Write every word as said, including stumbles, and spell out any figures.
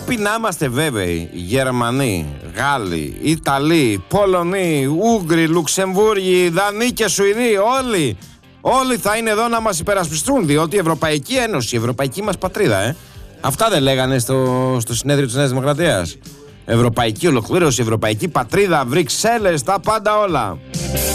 πρέπει να είμαστε βέβαιοι, Γερμανοί, Γάλλοι, Ιταλοί, Πολωνοί, Ούγγροι, Λουξεμβούργοι, Δανείοι και Σουηδοί, όλοι, όλοι θα είναι εδώ να μας υπερασπιστούν, διότι η Ευρωπαϊκή Ένωση, η ευρωπαϊκή μας πατρίδα, ε, αυτά δεν λέγανε στο, στο συνέδριο της Νέας Δημοκρατίας? Ευρωπαϊκή ολοκλήρωση, ευρωπαϊκή πατρίδα, Βρυξέλλες, τα πάντα όλα.